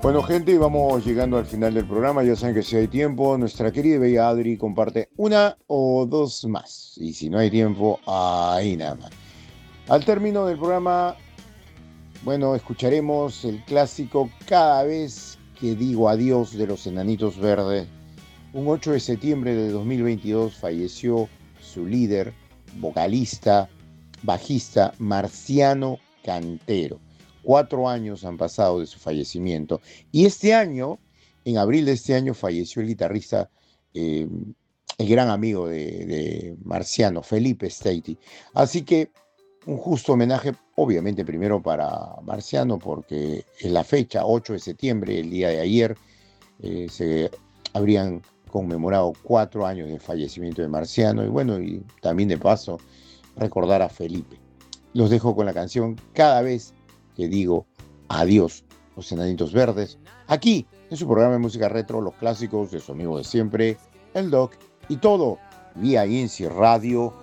Bueno, gente, vamos llegando al final del programa. Ya saben que si hay tiempo, nuestra querida y bella Adri comparte una o dos más. Y si no hay tiempo, ahí nada más. Al término del programa, bueno, escucharemos el clásico Cada vez que digo adiós de los Enanitos Verdes. Un 8 de septiembre de 2022 falleció su líder, vocalista, bajista, Marciano Cantero. 4 años han pasado de su fallecimiento. Y este año, en abril de este año, falleció el guitarrista, eh, el gran amigo de Marciano, Felipe Stati. Así que un justo homenaje, obviamente, primero para Marciano, porque en la fecha, 8 de septiembre, el día de ayer, se habrían conmemorado 4 años del fallecimiento de Marciano y bueno, y también de paso recordar a Felipe. Los dejo con la canción Cada vez que digo adiós, los Enanitos Verdes, aquí en su programa de música retro, los clásicos de su amigo de siempre, el Doc, y todo vía INSI Radio